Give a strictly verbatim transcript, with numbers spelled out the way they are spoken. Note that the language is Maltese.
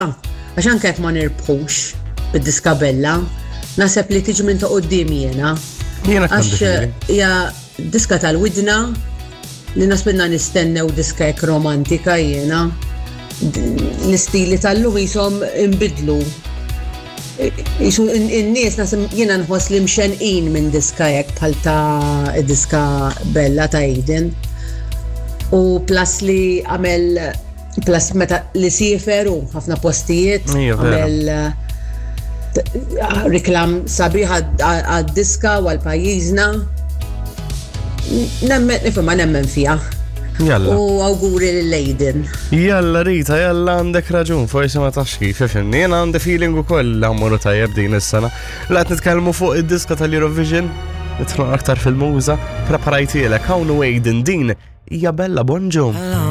għax anke jekk ma nirbħux bid-diska Bella, naħseb li tiġi minn ta' quddiem jiena. Jiena Għax hija diska tal-widna li nasbinna nistennew diska hekk romantika jiena. L-istili tal-lum jisom inbidlu. In-nies nasim jiena nħoss li mxenqin minn diska hekk bħal ta' diska Bella ta' Aiden. U plus li għamel plus meta li sifer u ħafna postijiet għamel riklam sabiħ għad-diska u għal-pajjiżna. Nemmen, nifhimha nemmen fiha. Jalla. U awguri l-Aiden. Jalla Rita, jalla għandek raġun, forsi ma tax kif, fifimni. Jena għandi feeling ukoll li għammuru tajjeb din is-sena. Laqt nitkellmu fuq id-diska tal-Eurovision, nidħlu aktar fil-muża, preparajtielek hawn u Aiden din hija Bella Bonġu.